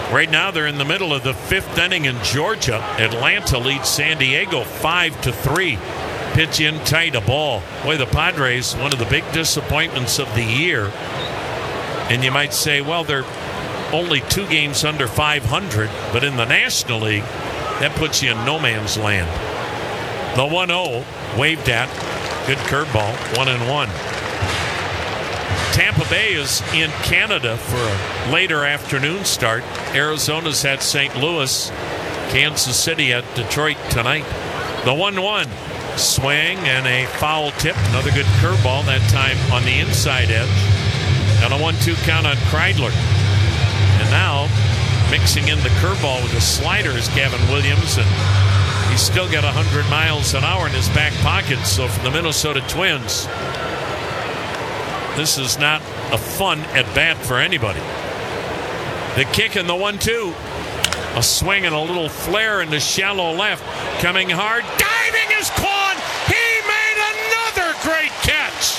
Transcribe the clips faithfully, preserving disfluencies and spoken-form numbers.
Right now they're in the middle of the fifth inning in Georgia. Atlanta leads San Diego five to three. Pitch in tight, a ball. Boy, the Padres, one of the big disappointments of the year. And you might say, well, they're only two games under five hundred, but in the National League, that puts you in no man's land. The one oh waved at. Good curveball, one and one. Tampa Bay is in Canada for a later afternoon start. Arizona's at Saint Louis. Kansas City at Detroit tonight. The one one. Swing and a foul tip. Another good curveball, that time on the inside edge. And a one two count on Kreidler. And now, mixing in the curveball with the slider is Gavin Williams, and he's still got one hundred miles an hour in his back pocket. So for the Minnesota Twins, this is not a fun at bat for anybody. The kick and the one two. A swing and a little flare into shallow left. Coming hard. Diving is Kwan. He made another great catch.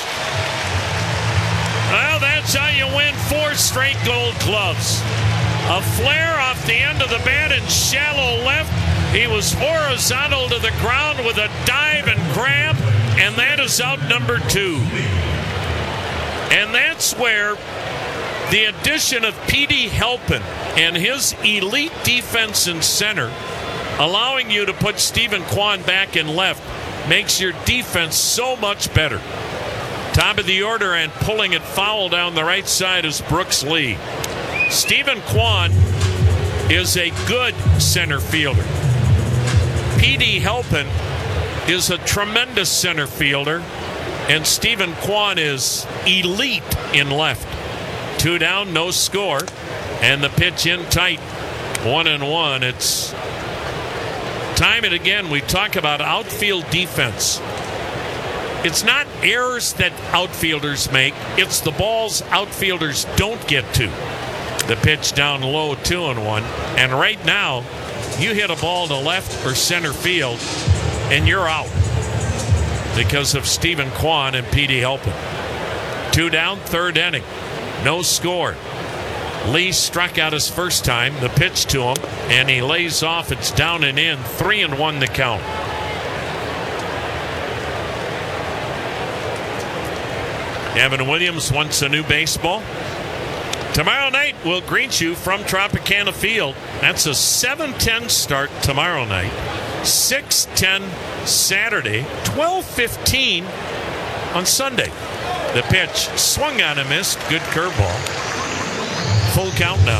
Well, that's how you win four straight Gold Gloves. A flare off the end of the bat in shallow left. He was horizontal to the ground with a dive and grab, and that is out number two. And that's where the addition of Petey Halpin and his elite defense in center, allowing you to put Stephen Kwan back in left, makes your defense so much better. Top of the order and pulling it foul down the right side is Brooks Lee. Stephen Kwan is a good center fielder. Petey Halpin is a tremendous center fielder, and Stephen Kwan is elite in left. Two down, no score, and the pitch in tight. One and one. It's time and again we talk about outfield defense. It's not errors that outfielders make. It's the balls outfielders don't get to. The pitch down low, two and one. And right now, you hit a ball to left or center field, and you're out because of Stephen Kwan and Petey Halpin. Two down, third inning. No score. Lee struck out his first time. The pitch to him, and he lays off. It's down and in. Three and one to count. Gavin Williams wants a new baseball. Tomorrow night we'll greet you from Tropicana Field. That's a seven ten start tomorrow night. six ten Saturday. twelve fifteen on Sunday. The pitch swung on and missed. Good curveball. Full count now.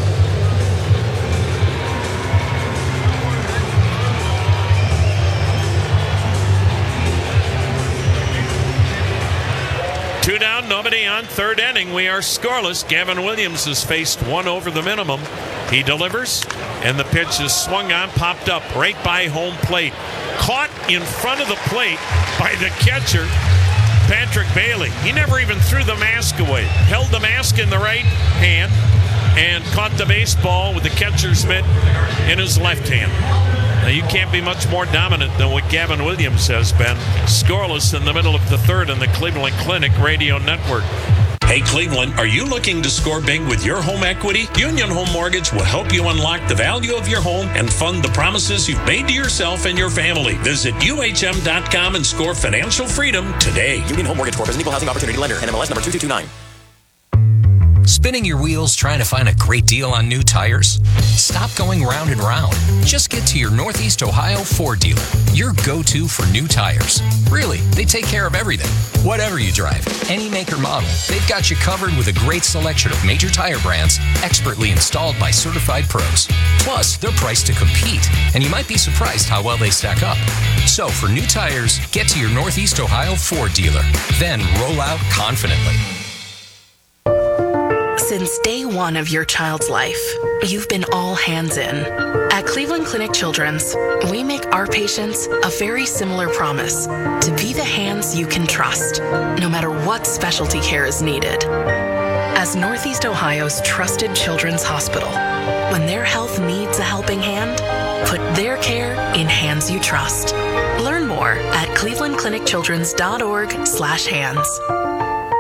Two down, nobody on, third inning. We are scoreless. Gavin Williams has faced one over the minimum. He delivers, and the pitch is swung on, popped up right by home plate. Caught in front of the plate by the catcher, Patrick Bailey. He never even threw the mask away. Held the mask in the right hand and caught the baseball with the catcher's mitt in his left hand. Now, you can't be much more dominant than what Gavin Williams has been. Scoreless in the middle of the third on the Cleveland Clinic Radio Network. Hey, Cleveland, are you looking to score big with your home equity? Union Home Mortgage will help you unlock the value of your home and fund the promises you've made to yourself and your family. Visit U H M dot com and score financial freedom today. Union Home Mortgage Corp is an equal housing opportunity lender. N M L S number two two two nine. Spinning your wheels trying to find a great deal on new tires? Stop going round and round. Just get to your Northeast Ohio Ford dealer, your go-to for new tires. Really, they take care of everything. Whatever you drive, any make or model, they've got you covered with a great selection of major tire brands expertly installed by certified pros. Plus, they're priced to compete, and you might be surprised how well they stack up. So for new tires, get to your Northeast Ohio Ford dealer. Then roll out confidently. Since day one of your child's life, you've been all hands in. At Cleveland Clinic Children's, we make our patients a very similar promise to be the hands you can trust, no matter what specialty care is needed. As Northeast Ohio's trusted children's hospital, when their health needs a helping hand, put their care in hands you trust. Learn more at cleveland clinic children's dot org slash hands.